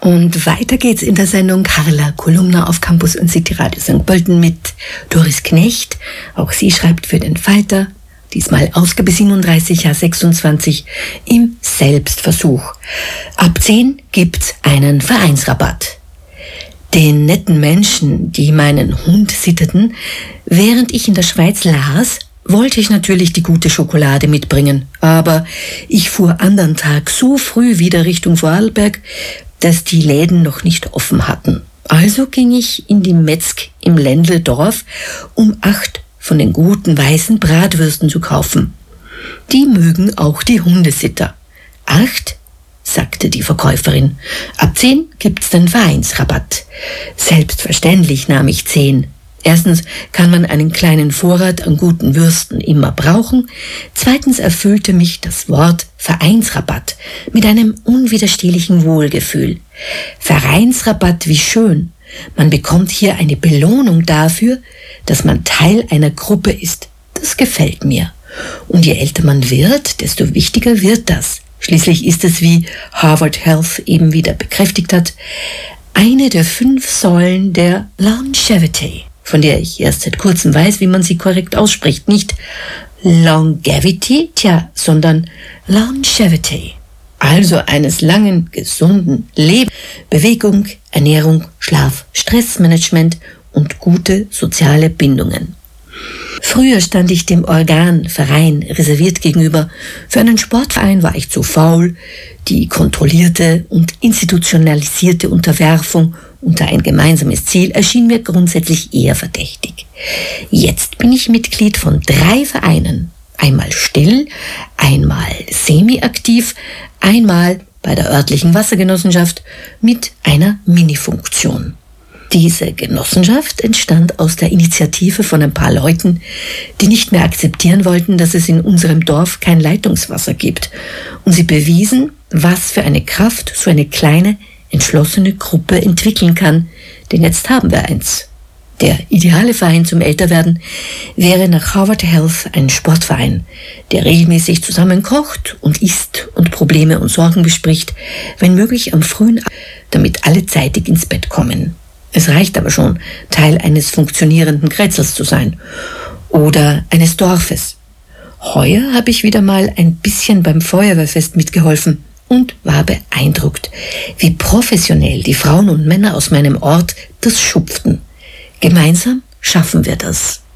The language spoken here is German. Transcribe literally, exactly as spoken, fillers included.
Und weiter geht's in der Sendung Carla Kolumna auf Campus und City Radio Sankt Pölten mit Doris Knecht. Auch sie schreibt für den Falter, diesmal Ausgabe siebenunddreißig, Jahr sechsundzwanzig, im Selbstversuch. Ab zehn gibt's einen Vereinsrabatt. Den netten Menschen, die meinen Hund sitterten, während ich in der Schweiz las, wollte ich natürlich die gute Schokolade mitbringen. Aber ich fuhr andern Tag so früh wieder Richtung Vorarlberg, dass die Läden noch nicht offen hatten. Also ging ich in die Metzg im Ländledorf, um acht von den guten weißen Bratwürsten zu kaufen. Die mögen auch die Hundesitter. Acht? Sagte die Verkäuferin. Ab zehn gibt's den Vereinsrabatt. Selbstverständlich nahm ich zehn. Erstens kann man einen kleinen Vorrat an guten Würsten immer brauchen. Zweitens erfüllte mich das Wort Vereinsrabatt mit einem unwiderstehlichen Wohlgefühl. Vereinsrabatt, wie schön. Man bekommt hier eine Belohnung dafür, dass man Teil einer Gruppe ist. Das gefällt mir. Und je älter man wird, desto wichtiger wird das. Schließlich ist es, wie Harvard Health eben wieder bekräftigt hat, eine der fünf Säulen der Longevity, von der ich erst seit kurzem weiß, wie man sie korrekt ausspricht. Nicht Longevity, tja, sondern Longevity. Also eines langen, gesunden Lebens. Bewegung, Ernährung, Schlaf, Stressmanagement und gute soziale Bindungen. Früher stand ich dem Organ Verein reserviert gegenüber. Für einen Sportverein war ich zu faul. Die kontrollierte und institutionalisierte Unterwerfung unter ein gemeinsames Ziel erschien mir grundsätzlich eher verdächtig. Jetzt bin ich Mitglied von drei Vereinen. Einmal still, einmal semi-aktiv, einmal bei der örtlichen Wassergenossenschaft mit einer Mini-Funktion. Diese Genossenschaft entstand aus der Initiative von ein paar Leuten, die nicht mehr akzeptieren wollten, dass es in unserem Dorf kein Leitungswasser gibt. Und sie bewiesen, was für eine Kraft so eine kleine, entschlossene Gruppe entwickeln kann. Denn jetzt haben wir eins. Der ideale Verein zum Älterwerden wäre nach Harvard Health ein Sportverein, der regelmäßig zusammen kocht und isst und Probleme und Sorgen bespricht, wenn möglich am frühen Abend, damit alle zeitig ins Bett kommen. Es reicht aber schon, Teil eines funktionierenden Kreißels zu sein oder eines Dorfes. Heuer habe ich wieder mal ein bisschen beim Feuerwehrfest mitgeholfen und war beeindruckt, wie professionell die Frauen und Männer aus meinem Ort das schupften. Gemeinsam schaffen wir das.